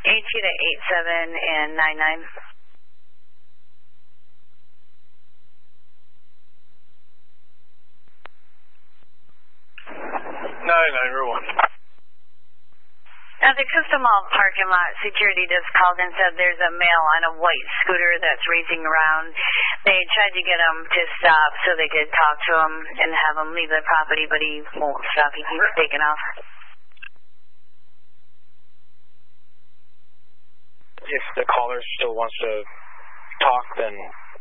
82 to 87 and 99. 99, Route 1. At the Custom Mall parking lot, security just called and said there's a male on a white scooter that's racing around. They tried to get him to stop so they could talk to him and have him leave the property, but he won't stop. He keeps taking off. If the caller still wants to talk, then